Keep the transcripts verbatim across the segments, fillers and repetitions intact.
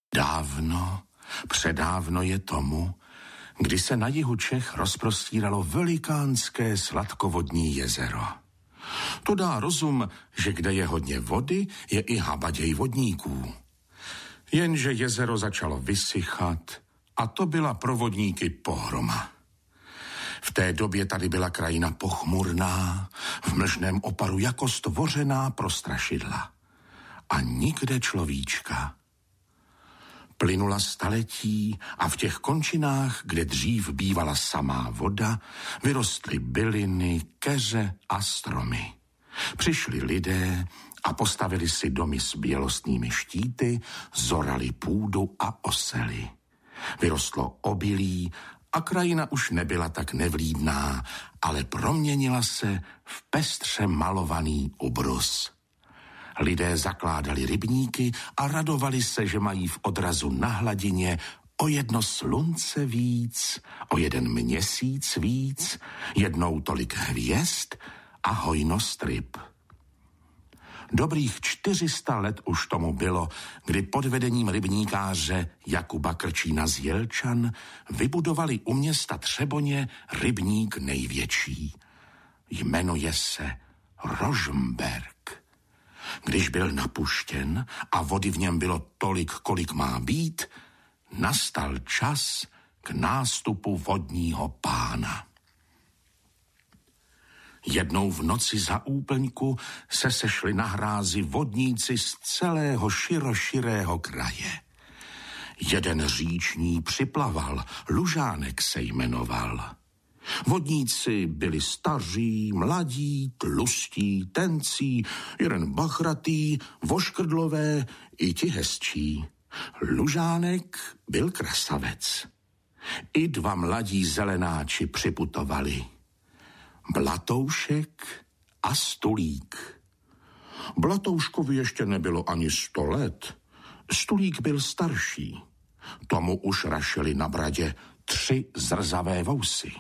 Dávno, předávno je tomu, kdy se na jihu Čech rozprostíralo velikánské sladkovodní jezero. To dá rozum, že kde je hodně vody, je i habaděj vodníků. Jenže jezero začalo vysychat a to byla pro vodníky pohroma. V té době tady byla krajina pochmurná, v mlžném oparu jako stvořená pro strašidla. A nikde človíčka. Plynula staletí a v těch končinách, kde dřív bývala samá voda, vyrostly byliny, keře a stromy. Přišli lidé a postavili si domy s bělostnými štíty, zorali půdu a osely. Vyrostlo obilí a krajina už nebyla tak nevlídná, ale proměnila se v pestře malovaný ubrus. Lidé zakládali rybníky a radovali se, že mají v odrazu na hladině o jedno slunce víc, o jeden měsíc víc, jednou tolik hvězd a hojnost ryb. Dobrých čtyři sta let už tomu bylo, kdy pod vedením rybníkáře Jakuba Krčína z Jelčan vybudovali u města Třeboně rybník největší. Jmenuje se Rožmberk. Když byl napuštěn a vody v něm bylo tolik, kolik má být, nastal čas k nástupu vodního pána. Jednou v noci za úplňku se sešli na hrázi vodníci z celého široširého kraje. Jeden říční připlaval, Lužánek se jmenoval. Vodníci byli staří, mladí, tlustí, tencí, jeden bachratý, voškrdlové i ti hezčí. Lužánek byl krasavec. I dva mladí zelenáči připutovali. Blatoušek a Stulík. Blatouškovi ještě nebylo ani sto let. Stulík byl starší. Tomu už rašili na bradě tři zrzavé vousy.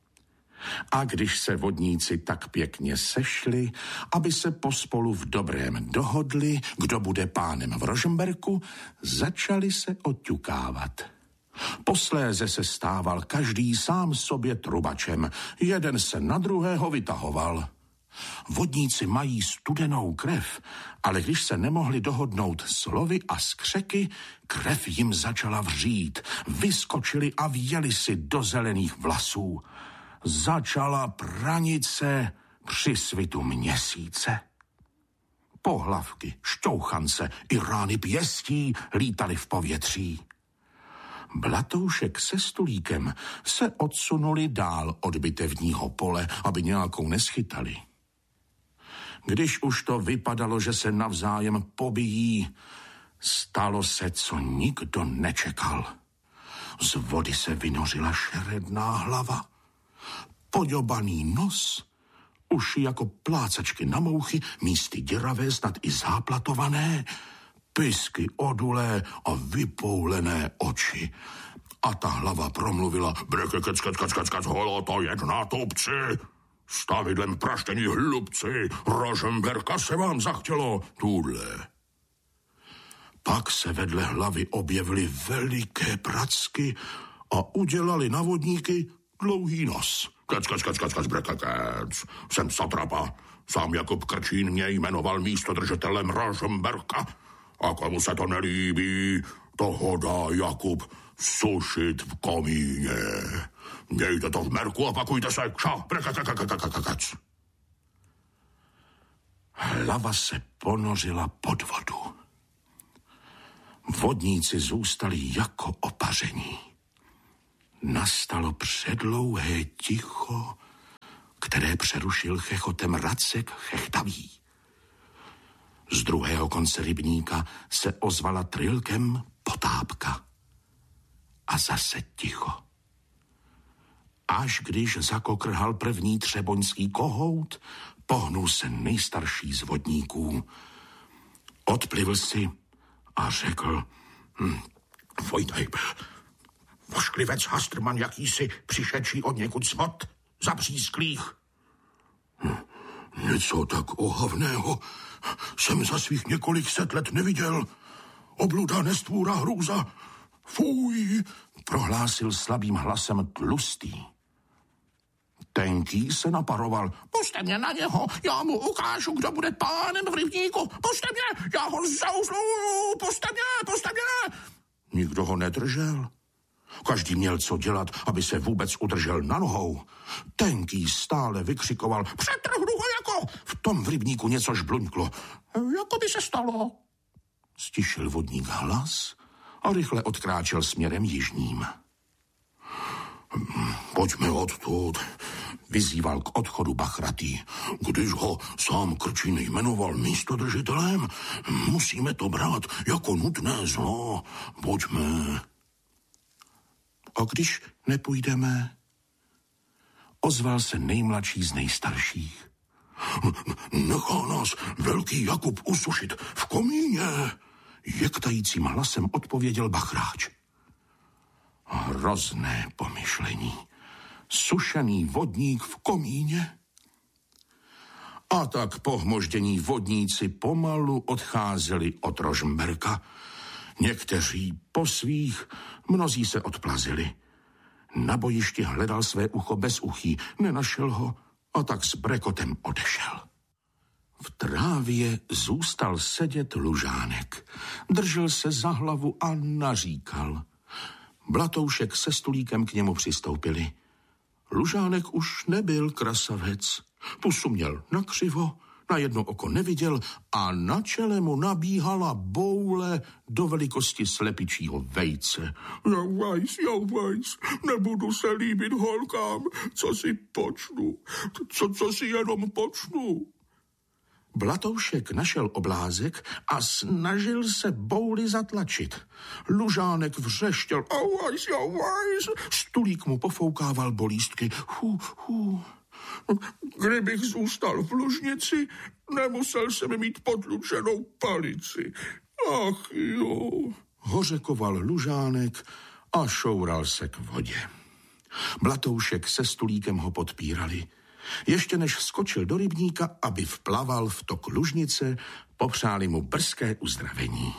A když se vodníci tak pěkně sešli, aby se pospolu v dobrém dohodli, kdo bude pánem v Rožmberku, začali se oťukávat. Posléze se stával každý sám sobě trubačem, jeden se na druhého vytahoval. Vodníci mají studenou krev, ale když se nemohli dohodnout slovy a skřeky, krev jim začala vřít, vyskočili a vjeli si do zelených vlasů. Začala pranice při svitu měsíce. Pohlavky, šťouchance i rány pěstí lítaly v povětří. Blatoušek se Stulíkem se odsunuli dál od bitevního pole, aby nějakou neschytali. Když už to vypadalo, že se navzájem pobijí, stalo se, co nikdo nečekal. Z vody se vynořila šeredná hlava, poďobaný nos, uši jako plácačky na mouchy, místy děravé, snad i záplatované, pisky odulé a vypoulené oči. A ta hlava promluvila: brekekec, kec, kec, kec, kec, holota jedna tupci, stavidlem praštění hlubci, Rožmberka se vám zachtělo tudle. Pak se vedle hlavy objevily veliké pracky a udělali na vodníky dlouhý nos. Kec, kec, kec, kec, kec, brekekec, jsem satrapa. Sám Jakub Krčín mě jmenoval místodržitelem Rožmberka. A komu se to nelíbí, toho dá Jakub sušit v komíně. Mějte to v merku a pakujte se. Ša, brekekekekekekekec. Hlava se ponořila pod vodu. Vodníci zůstali jako opaření. Nastalo předlouhé ticho, které přerušil chechotem Racek chechtavý. Z druhého konce rybníka se ozvala trilkem Potápka. A zase ticho. Až když zakokrhal první třeboňský kohout, pohnul se nejstarší z vodníků. Odplivl si a řekl: hm, Vojtejbe, vošklivec Hastrman jakýsi přišedší od někud svod zapřísklých. Hm, něco tak ohavného jsem za svých několik set let neviděl. Obluda, nestvůra, hrůza. Fuj, prohlásil slabým hlasem tlustý. Tenký se naparoval. Puste mě na něho, já mu ukážu, kdo bude pánem v rybníku. Puste mě, já ho zauzluju, puste mě, puste mě. Nikdo ho nedržel. Každý měl co dělat, aby se vůbec udržel na nohou. Tenký stále vykřikoval, přetrhnu ho jako... V tom v rybníku něco žbluňklo. Jako by se stalo. Stišil vodník hlas a rychle odkráčel směrem jižním. Pojďme odtud, vyzýval k odchodu Bachratý. Když ho sám Krčín jmenoval místodržitelem, musíme to brát jako nutné zlo. Pojďme. A když nepůjdeme? Ozval se nejmladší z nejstarších. Nechá nás velký Jakub usušit v komíně, jektajícím hlasem odpověděl Bachráč. Hrozné pomyšlení. Sušený vodník v komíně? A tak pohmoždění vodníci pomalu odcházeli od Rožmberka. Někteří po svých, mnozí se odplazili. Na bojišti hledal své ucho bez uchí, nenašel ho a tak s brekotem odešel. V trávě zůstal sedět Lužánek. Držel se za hlavu a naříkal. Blatoušek se Stulíkem k němu přistoupili. Lužánek už nebyl krasavec. Pusu měl nakřivo, na jedno oko neviděl a na čele mu nabíhala boule do velikosti slepičího vejce. Já vajs, já vajs, nebudu se líbit holkám, co si počnu, co, co si jenom počnu. Blatoušek našel oblázek a snažil se bouli zatlačit. Lužánek vřeštěl. Auajs, auajs. Stulík mu pofoukával bolístky. Hu, hu. Kdybych zůstal v lužnici, nemusel jsem mít podlučenou palici. Ach jo. Hořekoval Lužánek a šoural se k vodě. Blatoušek se Stulíkem ho podpírali. Ještě než skočil do rybníka, aby vplaval v tok lužnice, popřáli mu brzké uzdravení.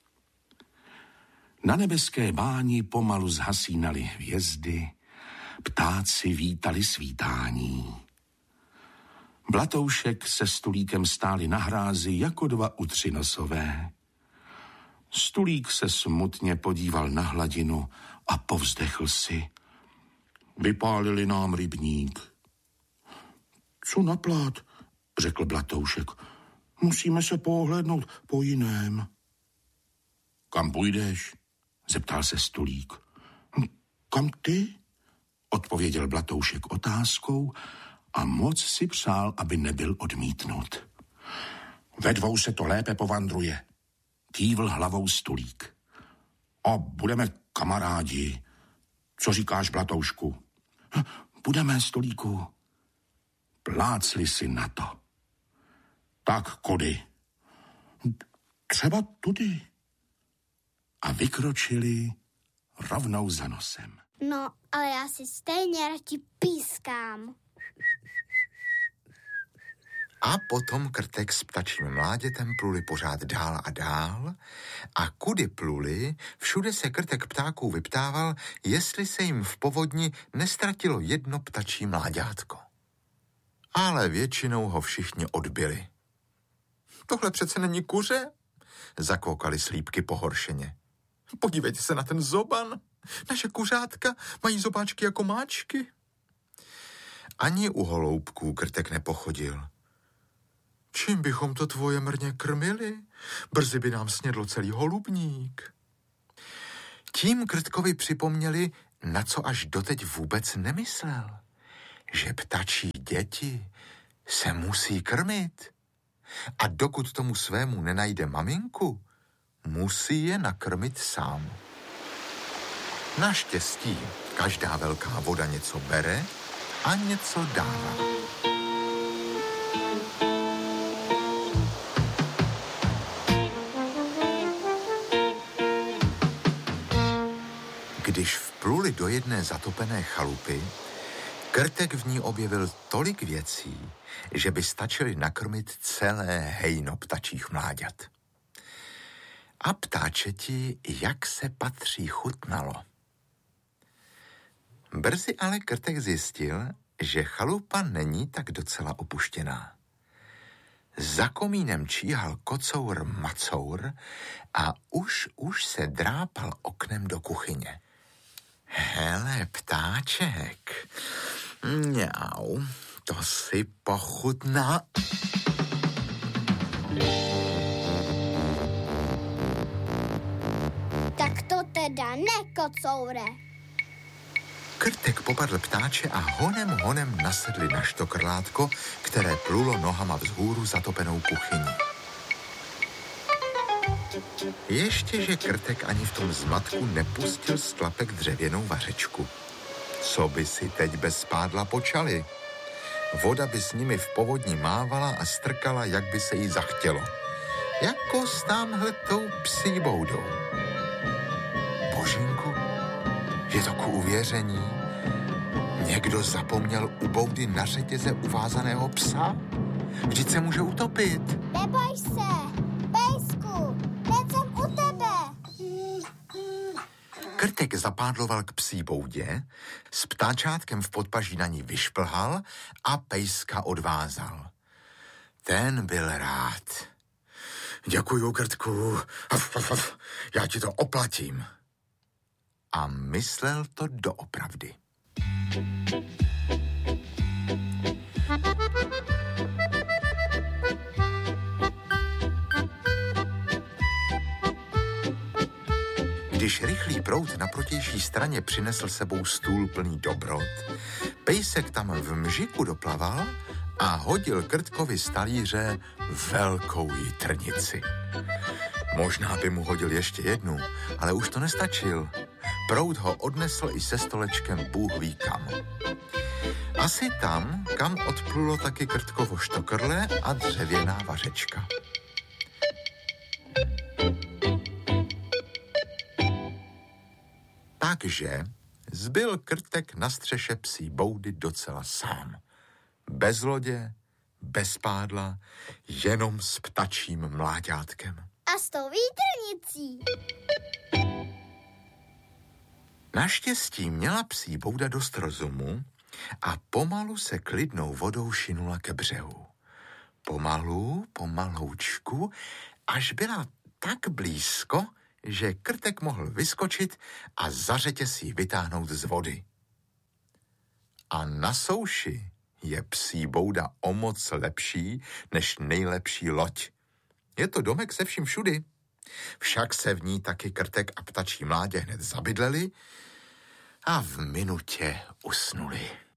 Na nebeské báni pomalu zhasínaly hvězdy, ptáci vítali svítání. Blatoušek se Stulíkem stáli na hrázi jako dva utřinosové. Stulík se smutně podíval na hladinu a povzdechl si. Vypálili nám rybník. Co naplát, řekl Blatoušek. Musíme se pohlédnout po jiném. Kam půjdeš? Zeptal se Stulík. Kam ty? Odpověděl Blatoušek otázkou a moc si přál, aby nebyl odmítnut. Ve dvou se to lépe povandruje, kývl hlavou Stulík. A budeme kamarádi. Co říkáš, Blatoušku? Budeme, Stulíku. Plácli si na to. Tak kudy? Třeba tudy. A vykročili rovnou za nosem. No, ale já si stejně radši pískám. A potom Krtek s ptačím mládětem pluli pořád dál a dál a kudy pluli, všude se Krtek ptáků vyptával, jestli se jim v povodni nestratilo jedno ptačí mláďátko. Ale většinou ho všichni odbyli. Tohle přece není kuře, zakvokali slípky pohoršeně. Podívejte se na ten zoban. Naše kuřátka mají zobáčky jako máčky. Ani u holoubků Krtek nepochodil. Čím bychom to tvoje mrně krmili? Brzy by nám snědlo celý holubník. Tím Krtkovi připomněli, na co až doteď vůbec nemyslel. Že ptačí děti se musí krmit. A dokud tomu svému nenajde maminku, musí je nakrmit sám. Naštěstí každá velká voda něco bere a něco dává. Když vpluli do jedné zatopené chalupy, Krtek v ní objevil tolik věcí, že by stačili nakrmit celé hejno ptačích mláďat. a ptáčeti, jak se patří, chutnalo. Brzy ale Krtek zjistil, že chalupa není tak docela opuštěná. Za komínem číhal kocour Macour a už, už se drápal oknem do kuchyně. Hele, ptáček, mňau, to si pochutná. Tak to teda ne, kocoure. Krtek popadl ptáče a honem honem nasedli na štokrlátko, které plulo nohama vzhůru zatopenou kuchyní. Ještě, že Krtek ani v tom zmatku nepustil z tlapek dřevěnou vařečku. Co by si teď bez spádla počali? Voda by s nimi v povodni mávala a strkala, jak by se jí zachtělo. Jako s támhletou psí boudou. Božínku, je to ku uvěření. Někdo zapomněl u boudy na řetěze uvázaného psa? Vždyť se může utopit. Neboj se, pejsku, hned jsem u tebe. Krtek zapádloval k psí boudě, s ptáčátkem v podpaží na ní vyšplhal a pejska odvázal. Ten byl rád. Děkuju, Krtku, já ti to oplatím. A myslel to doopravdy. Když rychlý proud na protější straně přinesl sebou stůl plný dobrot, pejsek tam v mžiku doplaval a hodil Krtkovi z talíře velkou jitrnici. Možná by mu hodil ještě jednu, ale už to nestačil. Proud ho odnesl i se stolečkem Bůh ví kam. Asi tam, kam odplulo taky Krtkovo štokrle a dřevěná vařečka. Takže zbyl Krtek na střeše psí boudy docela sám. Bez lodě, bez pádla, jenom s ptačím mláďátkem. A s tou výtrnicí. Naštěstí měla psí bouda dost rozumu a pomalu se klidnou vodou šinula ke břehu. Pomalu, pomaloučku, až byla tak blízko, že Krtek mohl vyskočit a za řetěz ji vytáhnout z vody. A na souši je psí bouda o moc lepší než nejlepší loď. Je to domek se vším všudy. Však se v ní taky Krtek a ptačí mládě hned zabydleli a v minutě usnuli.